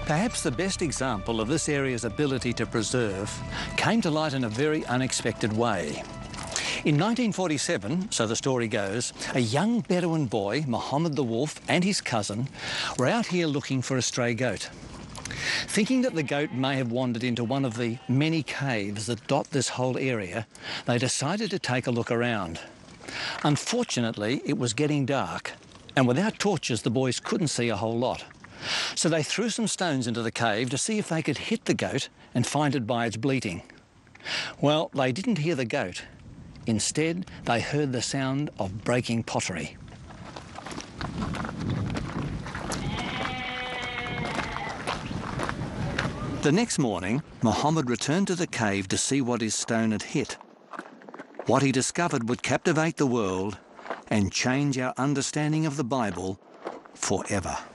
Perhaps the best example of this area's ability to preserve came to light in a very unexpected way. In 1947, so the story goes, a young Bedouin boy, Mohammed the Wolf, and his cousin were out here looking for a stray goat. Thinking that the goat may have wandered into one of the many caves that dot this whole area, they decided to take a look around. Unfortunately, it was getting dark, and without torches, the boys couldn't see a whole lot. So they threw some stones into the cave to see if they could hit the goat and find it by its bleating. Well, they didn't hear the goat. Instead, they heard the sound of breaking pottery. The next morning, Mohammed returned to the cave to see what his stone had hit. What he discovered would captivate the world and change our understanding of the Bible forever.